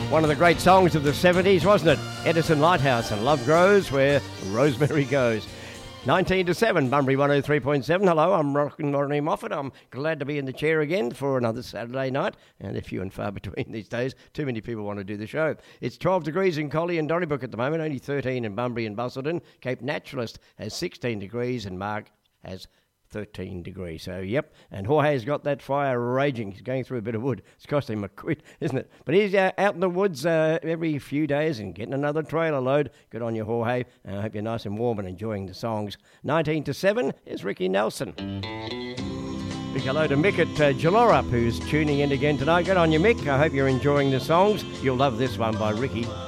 One of the great songs of the 70s, wasn't it? Edison Lighthouse and Love Grows Where Rosemary Goes. 19 to 7, Bunbury 103.7. Hello, I'm Ronnie Moffat. I'm glad to be in the chair again for another Saturday night. And they're few and far between these days. Too many people want to do the show. It's 12 degrees in Collie and Donnybrook at the moment, only 13 in Bunbury and Busselton. Cape Naturalist has 16 degrees and Mark has 13 degrees. So, yep. And Jorge's got that fire raging. He's going through a bit of wood. It's cost him a quid, isn't it? But he's out in the woods every few days and getting another trailer load. Good on you, Jorge. I hope you're nice and warm and enjoying the songs. 19 to 7 is Ricky Nelson. Big hello to Mick at Jalora, who's tuning in again tonight. Good on you, Mick. I hope you're enjoying the songs. You'll love this one by Ricky.